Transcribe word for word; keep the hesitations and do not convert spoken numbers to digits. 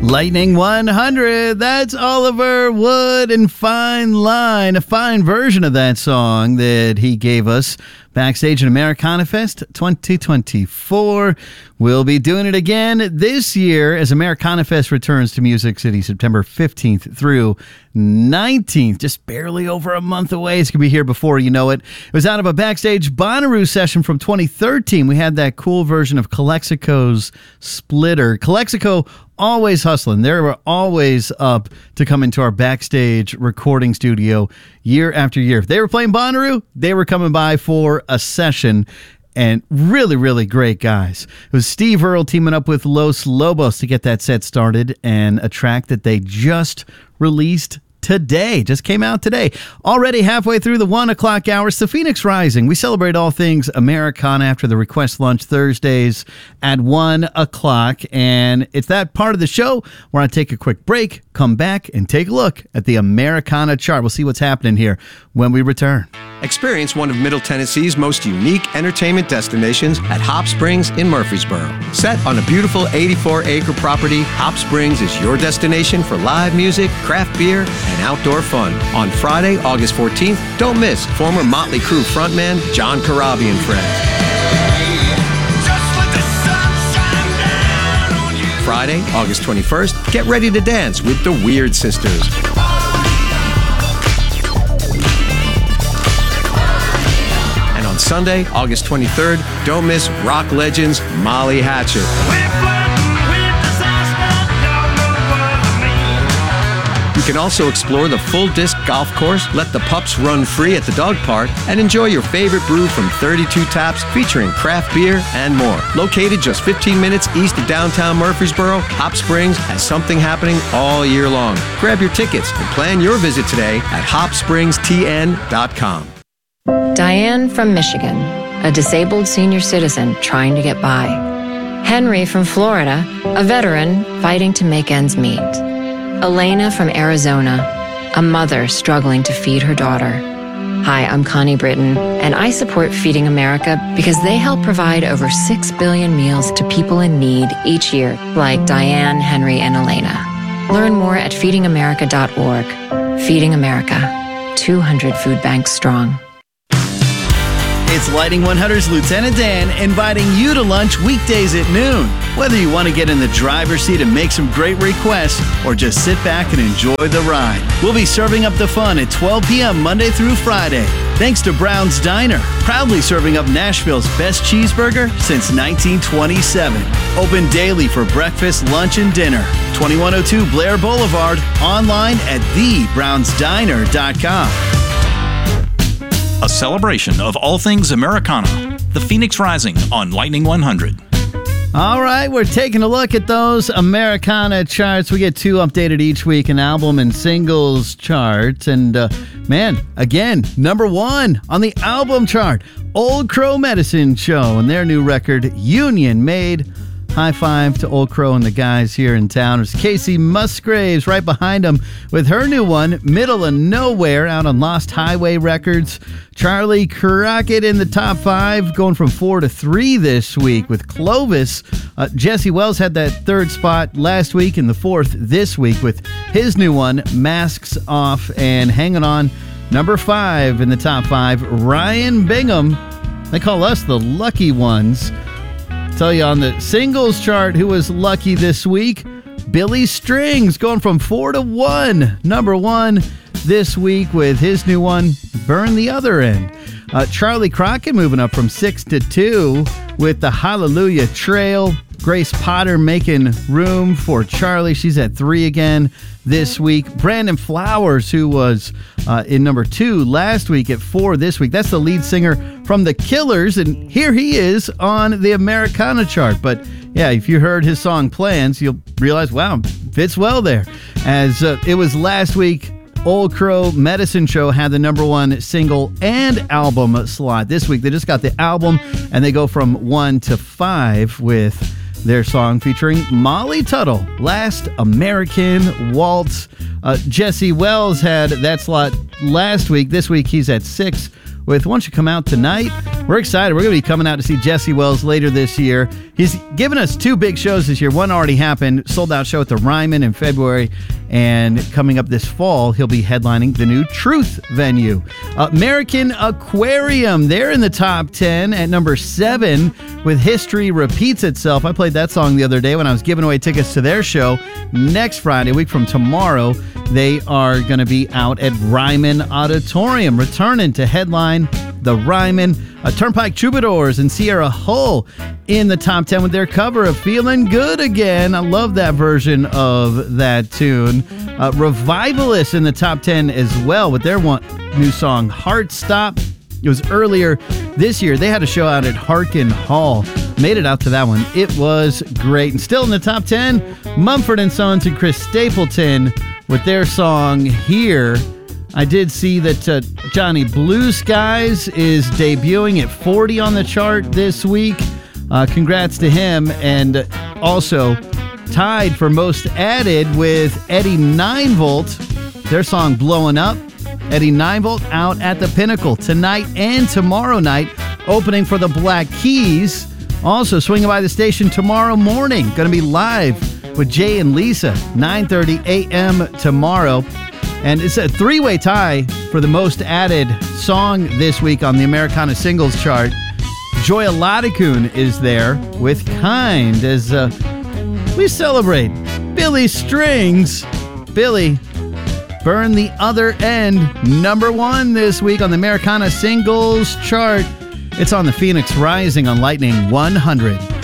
Lightning one hundred, that's Oliver Wood and Fine Line, a fine version of that song that he gave us backstage at Americana Fest twenty twenty-four. We'll be doing it again this year as Americana Fest returns to Music City September fifteenth through nineteenth. Just barely over a month away. It's going to be here before you know it. It was out of a backstage Bonnaroo session from twenty thirteen. We had that cool version of Calexico's Splitter. Calexico always hustling. They were always up to come into our backstage recording studio year after year. If they were playing Bonnaroo, they were coming by for a session. And really, really great guys. It was Steve Earle teaming up with Los Lobos to get that set started, and a track that they just released today, just came out today. Already halfway through the one o'clock hour, it's the Phoenix Rising. We celebrate all things Americana after the Request Lunch Thursdays at one o'clock, and it's that part of the show where I take a quick break, come back, and take a look at the Americana chart. We'll see what's happening here when we return. Experience one of Middle Tennessee's most unique entertainment destinations at Hop Springs in Murfreesboro. Set on a beautiful eighty-four acre property, Hop Springs is your destination for live music, craft beer, and outdoor fun. On Friday, August fourteenth, don't miss former Motley Crue frontman John Corabi and friends. Friday, August twenty-first, get ready to dance with the Weird Sisters. On Sunday, August twenty-third, don't miss rock legends Molly Hatchet. You can also explore the full disc golf course, let the pups run free at the dog park, and enjoy your favorite brew from thirty-two taps featuring craft beer and more. Located just fifteen minutes east of downtown Murfreesboro, Hop Springs has something happening all year long. Grab your tickets and plan your visit today at hop springs t n dot com. Diane from Michigan, a disabled senior citizen trying to get by. Henry from Florida, a veteran fighting to make ends meet. Elena from Arizona, a mother struggling to feed her daughter. Hi, I'm Connie Britton, and I support Feeding America because they help provide over six billion meals to people in need each year, like Diane, Henry, and Elena. Learn more at feeding america dot org. Feeding America, two hundred food banks strong. It's Lightning one hundred's Lieutenant Dan inviting you to lunch weekdays at noon. Whether you want to get in the driver's seat and make some great requests or just sit back and enjoy the ride, we'll be serving up the fun at twelve p.m. Monday through Friday. Thanks to Brown's Diner, proudly serving up Nashville's best cheeseburger since nineteen twenty-seven. Open daily for breakfast, lunch, and dinner. twenty-one oh two Blair Boulevard, online at the browns diner dot com. A celebration of all things Americana. The Phoenix Rising on Lightning one hundred. All right, we're taking a look at those Americana charts. We get two updated each week, an album and singles chart. And, uh, man, again, number one on the album chart, Old Crow Medicine Show and their new record, Union Made. High five to Old Crow and the guys here in town. There's Casey Musgraves right behind them with her new one, Middle of Nowhere, out on Lost Highway Records. Charlie Crockett in the top five, going from four to three this week with Clovis. Uh, Jesse Wells had that third spot last week and the fourth this week with his new one, Masks Off, and hanging on number five in the top five, Ryan Bingham. They call us the lucky ones. Tell you on the singles chart who was lucky this week. Billy Strings going from four to one. Number one this week with his new one, Burn the Other End. Uh, Charlie Crockett moving up from six to two with the Hallelujah Trail. Grace Potter making room for Charlie. She's at three again this week. Brandon Flowers, who was uh, in number two last week, at four this week. That's the lead singer from The Killers, and here he is on the Americana chart. But yeah, if you heard his song Plans, you'll realize, wow, fits well there. As uh, it was last week, Old Crow Medicine Show had the number one single and album slot. This week, they just got the album, and they go from one to five with their song featuring Molly Tuttle, Last American Waltz. Uh, Jesse Wells had that slot last week. This week, he's at six with Won't You Come Out Tonight. we're excited. We're going to be coming out to see Jesse Wells later this year. He's given us two big shows this year. One already happened, sold-out show at the Ryman in February, and coming up this fall, he'll be headlining the new Truth venue. Uh, American Aquarium, they're in the top ten at number seven with History Repeats Itself. I played that song the other day when I was giving away tickets to their show. Next Friday, a week from tomorrow, they are going to be out at Ryman Auditorium, returning to headline the Ryman. Uh, Turnpike Troubadours and Sierra Hull in the top ten with their cover of Feeling Good Again. I love that version of that tune. Uh, Revivalists in the top ten as well with their one new song, Heart Stop. It was earlier this year. They had a show out at Harkin Hall. Made it out to that one. It was great. And still in the top ten, Mumford and Sons and Chris Stapleton with their song Here. I did see that uh, Johnny Blue Skies is debuting at forty on the chart this week. Uh, congrats to him. And also tied for most added with Eddie nine volt. Their song Blowing Up. Eddie nine volt out at the Pinnacle tonight and tomorrow night, opening for the Black Keys. Also swinging by the station tomorrow morning. Going to be live with Jay and Lisa, nine thirty a.m. tomorrow. And it's a three-way tie for the most added song this week on the Americana Singles Chart. Joya Ladikun is there with Kind as uh, we celebrate Billy Strings. Billy, Burn the Other End, number one this week on the Americana Singles Chart. It's on the Phoenix Rising on Lightning one hundred.